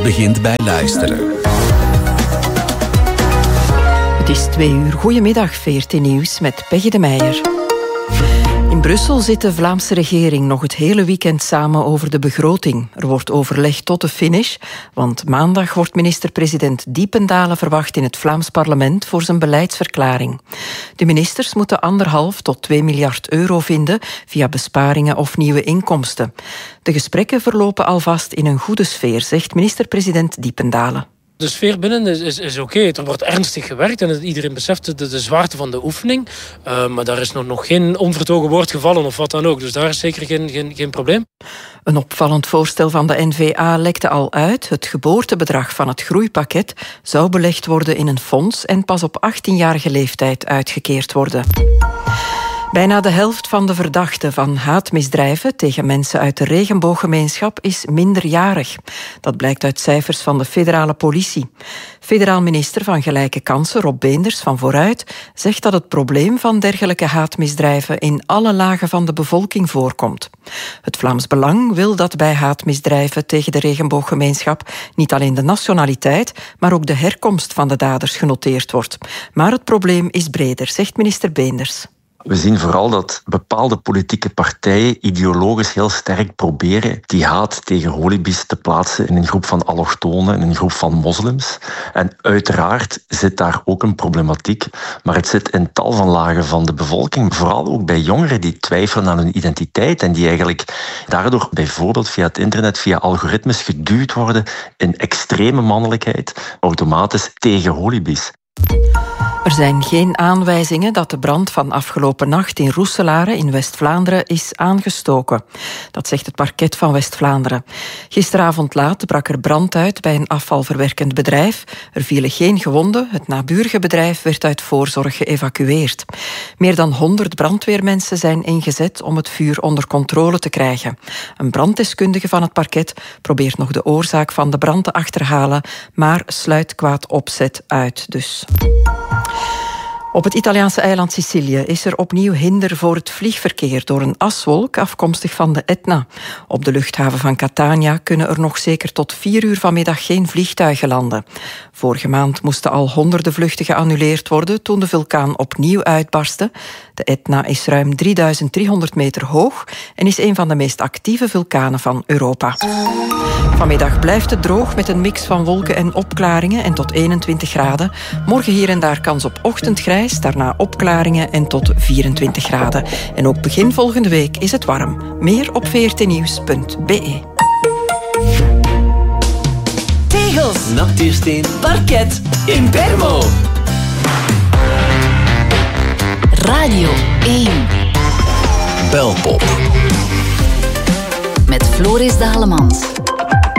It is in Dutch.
begint bij luisteren. Het is 2:00. Goedemiddag, VRT Nieuws met Peggy de Meijer. In Brussel zit de Vlaamse regering nog het hele weekend samen over de begroting. Er wordt overlegd tot de finish, want maandag wordt minister-president Diependalen verwacht in het Vlaams parlement voor zijn beleidsverklaring. De ministers moeten 1,5 tot 2 miljard euro vinden via besparingen of nieuwe inkomsten. De gesprekken verlopen alvast in een goede sfeer, zegt minister-president Diependalen. De sfeer binnen is oké. Er wordt ernstig gewerkt en iedereen beseft de zwaarte van de oefening. Maar daar is nog geen onvertogen woord gevallen of wat dan ook. Dus daar is zeker geen probleem. Een opvallend voorstel van de N-VA lekte al uit. Het geboortebedrag van het groeipakket zou belegd worden in een fonds en pas op 18-jarige leeftijd uitgekeerd worden. Bijna de helft van de verdachten van haatmisdrijven tegen mensen uit de regenbooggemeenschap is minderjarig. Dat blijkt uit cijfers van de federale politie. Federaal minister van Gelijke Kansen, Rob Beenders van Vooruit, zegt dat het probleem van dergelijke haatmisdrijven in alle lagen van de bevolking voorkomt. Het Vlaams Belang wil dat bij haatmisdrijven tegen de regenbooggemeenschap niet alleen de nationaliteit, maar ook de herkomst van de daders genoteerd wordt. Maar het probleem is breder, zegt minister Beenders. We zien vooral dat bepaalde politieke partijen ideologisch heel sterk proberen die haat tegen holibi's te plaatsen in een groep van allochtonen, in een groep van moslims. En uiteraard zit daar ook een problematiek, maar het zit in tal van lagen van de bevolking. Vooral ook bij jongeren die twijfelen aan hun identiteit en die eigenlijk daardoor bijvoorbeeld via het internet, via algoritmes geduwd worden in extreme mannelijkheid, automatisch tegen holibi's. Er zijn geen aanwijzingen dat de brand van afgelopen nacht in Roeselare in West-Vlaanderen is aangestoken. Dat zegt het parket van West-Vlaanderen. Gisteravond laat brak er brand uit bij een afvalverwerkend bedrijf. Er vielen geen gewonden. Het naburige bedrijf werd uit voorzorg geëvacueerd. Meer dan 100 brandweermensen zijn ingezet om het vuur onder controle te krijgen. Een branddeskundige van het parket probeert nog de oorzaak van de brand te achterhalen, maar sluit kwaad opzet uit dus. Op het Italiaanse eiland Sicilië is er opnieuw hinder voor het vliegverkeer door een aswolk afkomstig van de Etna. Op de luchthaven van Catania kunnen er nog zeker tot 4:00 vanmiddag geen vliegtuigen landen. Vorige maand moesten al honderden vluchten geannuleerd worden toen de vulkaan opnieuw uitbarstte. De Etna is ruim 3300 meter hoog en is een van de meest actieve vulkanen van Europa. Vanmiddag blijft het droog met een mix van wolken en opklaringen en tot 21 graden. Morgen hier en daar kans op ochtendgrijs, daarna opklaringen en tot 24 graden. En ook begin volgende week is het warm. Meer op vrtnieuws.be. Tegels, natuursteen, parket, Impermo. Radio 1. Belpop. Met Floris Dalemans.